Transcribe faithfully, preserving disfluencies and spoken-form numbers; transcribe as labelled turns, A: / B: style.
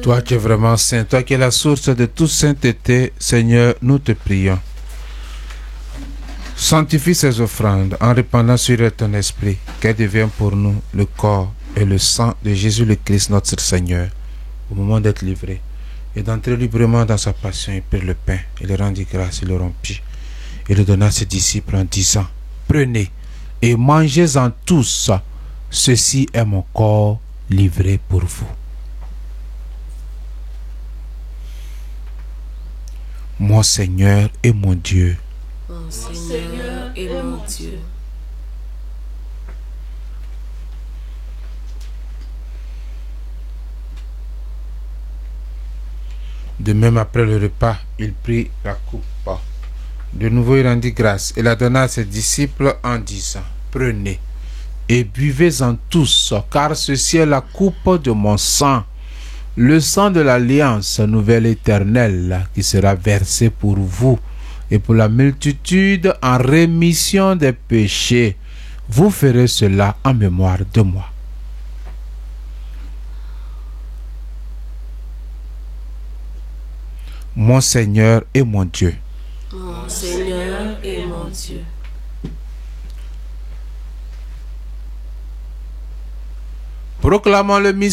A: Toi qui es vraiment saint, toi qui es la source de toute sainteté, Seigneur, nous te prions. Sanctifie ces offrandes en répandant sur elles ton esprit, qu'elles deviennent pour nous le corps et le sang de Jésus le Christ, notre Seigneur, au moment d'être livré et d'entrer librement dans sa passion. Il prit le pain, il le rendit grâce, il le rompit et le donna à ses disciples en disant: prenez et mangez-en tous, ceci est mon corps livré pour vous. Mon Seigneur et mon Dieu.
B: Mon Seigneur et mon Dieu.
A: De même, après le repas, il prit la coupe. De nouveau, il rendit grâce et la donna à ses disciples en disant: prenez et buvez-en tous, car ceci est la coupe de mon sang, le sang de l'alliance nouvelle éternelle, qui sera versé pour vous et pour la multitude en rémission des péchés. Vous ferez cela en mémoire de moi. Mon Seigneur et mon Dieu.
B: Mon Seigneur et mon Dieu.
A: Proclamons le mystère